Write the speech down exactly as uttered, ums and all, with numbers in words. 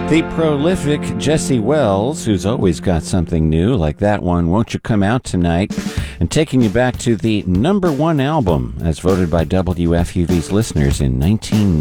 The prolific Jesse Wells, who's always got something new, like that one, Won't You Come Out Tonight, and taking you back to the number one album, as voted by W F U V's listeners in nineteen